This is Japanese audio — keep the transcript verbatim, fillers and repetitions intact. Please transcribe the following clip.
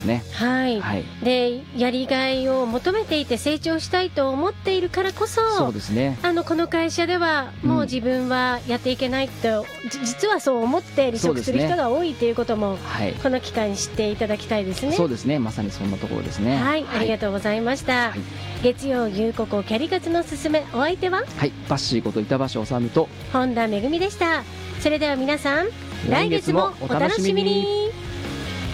ね。 はい、 はい、 でやりがいを求めていて成長したいと思っているからこそ、 そうですね、 あのこの会社ではもう自分はやっていけないと、うん、実はそう思って離職する人が多いということも、はい、この機会に知っていただきたいですね。 そうですね、まさにそんなところですね。 はい、ありがとうございました。はい、月曜ゆうここキャリ活のすすめ、お相手は、 はい、バッシーこと板橋治と本田めぐみでした。それでは皆さん、来月もお楽しみに。